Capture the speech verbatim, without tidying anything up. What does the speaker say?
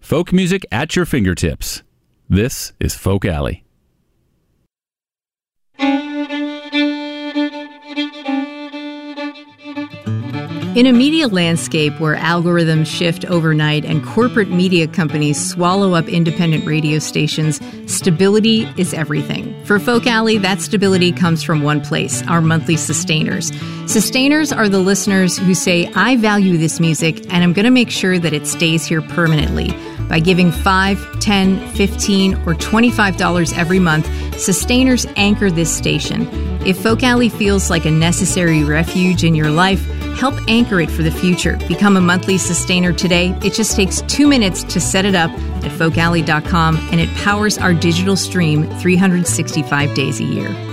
Folk music at your fingertips. This is Folk Alley. In a media landscape where algorithms shift overnight and corporate media companies swallow up independent radio stations, stability is everything. For Folk Alley, that stability comes from one place, our monthly sustainers. Sustainers are the listeners who say, I value this music and I'm going to make sure that it stays here permanently. By giving five, ten, fifteen, or twenty-five dollars every month, sustainers anchor this station. If Folk Alley feels like a necessary refuge in your life, help anchor it for the future. Become a monthly sustainer today. It just takes two minutes to set it up at folk alley dot com, and it powers our digital stream three hundred sixty-five days a year.